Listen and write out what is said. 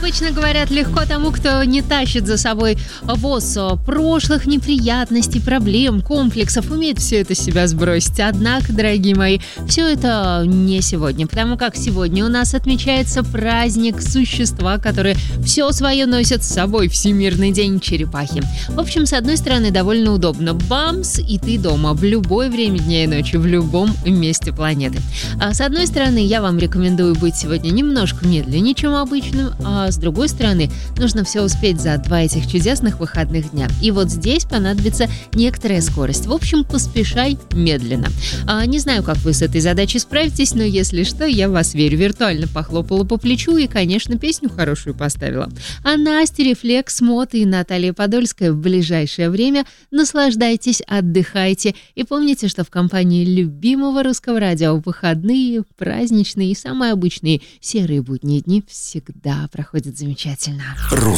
Обычно говорят, легко тому, кто не тащит за собой воз прошлых неприятностей, проблем, комплексов, умеет все это с себя сбросить. Однако, дорогие мои, все это не сегодня, потому как сегодня у нас отмечается праздник существа, которые все свое носят с собой, Всемирный день черепахи. В общем, с одной стороны, довольно удобно. Бамс, и ты дома в любое время дня и ночи, в любом месте планеты. А с одной стороны, я вам рекомендую быть сегодня немножко медленнее, чем обычно, а с другой стороны, нужно все успеть за 2 этих чудесных выходных дня. И вот здесь понадобится некоторая скорость. В общем, поспешай медленно. Не знаю, как вы с этой задачей справитесь, но если что, я в вас верю. Виртуально похлопала по плечу и, конечно, песню хорошую поставила. А Настя, Рефлекс, Мот и Наталья Подольская в ближайшее время наслаждайтесь, отдыхайте и помните, что в компании любимого русского радио выходные, праздничные и самые обычные серые будние дни всегда проходят замечательно.